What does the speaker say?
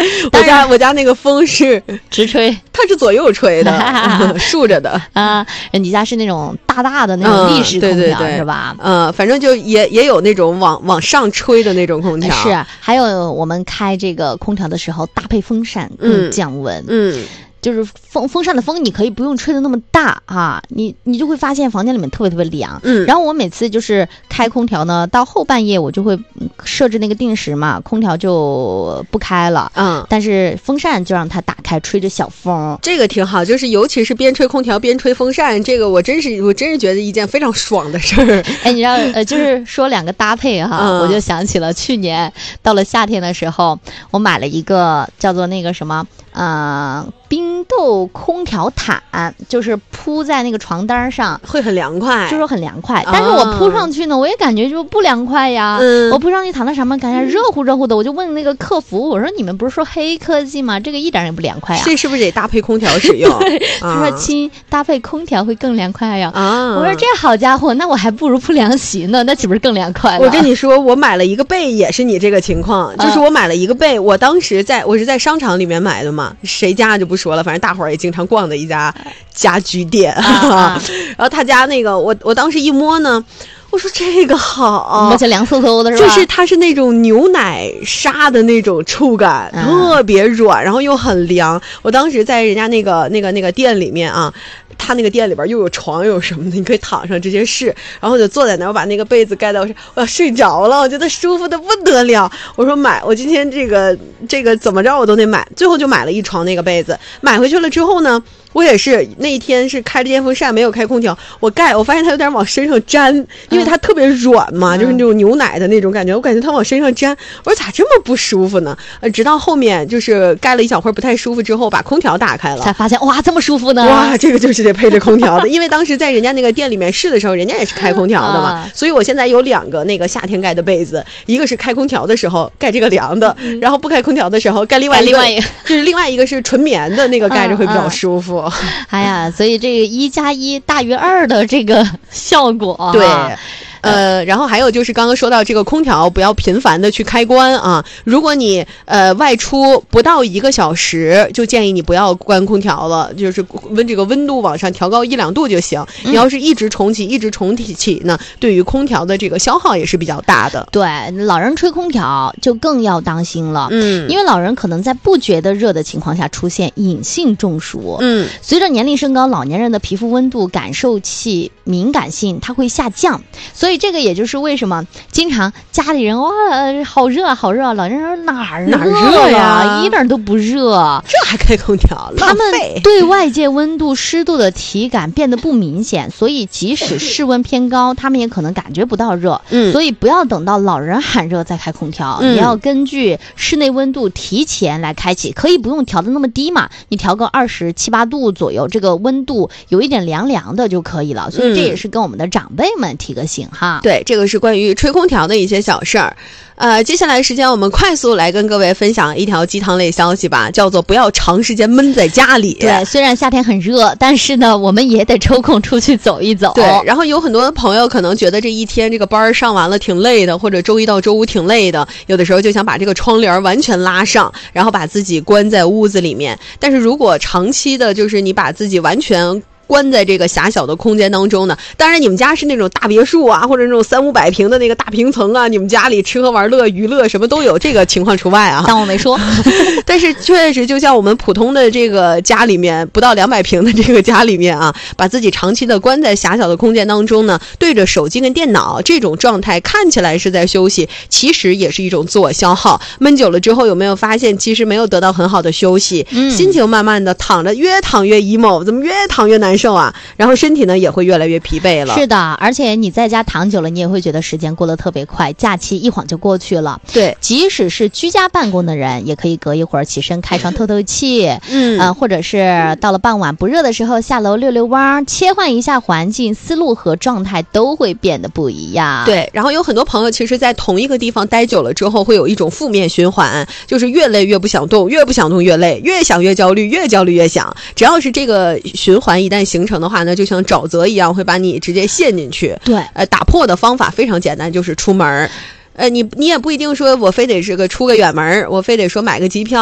我家那个风是直吹， 它是左右吹的，竖着的啊。你家是那种大的那种立式空调， 对， 是吧？ 反正就也有那种往上吹的那种空调。 是，还有我们开这个空调的时候搭配风扇更降温。就是风扇的风，你可以不用吹的那么大啊，你就会发现房间里面特别凉。然后我每次就是开空调呢，到后半夜我就会设置那个定时嘛，空调就不开了。但是风扇就让它打开，吹着小风， 这个挺好。就是尤其是边吹空调边吹风扇，这个我真是觉得一件非常爽的事儿。 哎，你知道就是说两个搭配哈，我就想起了去年到了夏天的时候，我买了一个叫做那个什么冰豆空调毯，就是铺在那个床单上， 会很凉快， 就说很凉快。但是我铺上去呢，我也感觉就不凉快呀。我铺上去躺在上面，感觉热乎的。我就问那个客服，我说你们不是说黑科技吗？这个一点也不凉快呀。 这是不是得搭配空调使用？ 他说亲，搭配空调会更凉快呀。我说这好家伙，那我还不如铺凉席呢，那岂不是更凉快了？ 我跟你说，我买了一个被也是你这个情况，就是我买了一个被，我当时我是在商场里面买的嘛，谁家就不说了，反正大伙儿也经常逛的一家家居店。然后他家那个我当时一摸呢，我说这个好， 摸起凉飕飕的是吧？ 就是它是那种牛奶沙的那种触感，特别软，然后又很凉。我当时在人家那个店里面啊，他那个店里边又有床又有什么的，你可以躺上直接试。然后我就坐在那儿，我把那个被子盖到我要睡着了，我觉得舒服的不得了。我说我今天这个怎么着我都得买，最后就买了一床那个被子。买回去了之后呢，我也是那一天是开着电风扇没有开空调，我发现它有点往身上粘，因为它特别软嘛，就是那种牛奶的那种感觉，我感觉它往身上粘，我说咋这么不舒服呢？直到后面就是盖了一小会儿不太舒服之后，把空调打开了， 才发现哇这么舒服呢！ 哇，这个就是得配着空调的，因为当时在人家那个店里面试的时候，人家也是开空调的嘛，所以我现在有2个那个夏天盖的被子，一个是开空调的时候盖这个凉的，然后不开空调的时候盖另外一个，就是另外一个是纯棉的那个盖着会比较舒服。 哎呀，所以这个1+1大于2的这个效果， 对。然后还有就是刚刚说到这个空调不要频繁的去开关啊，如果你外出不到1个小时，就建议你不要关空调了，就是这个温度往上调高1-2度就行。你要是一直重启呢，对于空调的这个消耗也是比较大的。 对，老人吹空调就更要当心了，因为老人可能在不觉得热的情况下出现隐性中暑。随着年龄升高，老年人的皮肤温度感受器敏感性它会下降，所以这个也就是为什么经常家里人哇好热好热，老人说哪热呀，一点都不热， 这还开空调， 他们对外界温度湿度的体感变得不明显，所以即使室温偏高，他们也可能感觉不到热。所以不要等到老人喊热再开空调，你要根据室内温度提前来开启，可以不用调的那么低嘛，你调个27-8度左右，这个温度有一点凉凉的就可以了。所以这也是跟我们的长辈们提个醒哈。 对，这个是关于吹空调的一些小事儿。接下来时间我们快速来跟各位分享一条鸡汤类消息吧，叫做不要长时间闷在家里。 对，虽然夏天很热，但是呢我们也得抽空出去走一走。 对，然后有很多朋友可能觉得这一天这个班上完了挺累的，或者周一到周五挺累的，有的时候就想把这个窗帘完全拉上，然后把自己关在屋子里面。但是如果长期的就是你把自己完全关在这个狭小的空间当中呢，当然你们家是那种大别墅啊，或者那种300-500平的那个大平层啊，你们家里吃喝玩乐娱乐什么都有，这个情况除外啊。 当我没说。 但是确实就像我们普通的这个家里面，不到200平的这个家里面啊，把自己长期的关在狭小的空间当中呢，对着手机跟电脑，这种状态看起来是在休息，其实也是一种自我消耗。闷久了之后，有没有发现其实没有得到很好的休息，心情慢慢的躺着越躺越 emo， 怎么越躺越难受啊，然后身体呢也会越来越疲惫了。 是的，而且你在家躺久了，你也会觉得时间过得特别快，假期一晃就过去了。 对， 即使是居家办公的人，也可以隔一会儿起身开窗透透气，或者是到了傍晚不热的时候下楼溜溜弯，切换一下环境，思路和状态都会变得不一样。 对，然后有很多朋友其实在同一个地方待久了之后，会有一种负面循环，就是越累越不想动，越不想动越累，越想越焦虑，越焦虑越想。只要是这个循环一旦形成的话呢，就像沼泽一样会把你直接陷进去。 对， 打破的方法非常简单，就是出门。你也不一定说我非得是出个远门，我非得说买个机票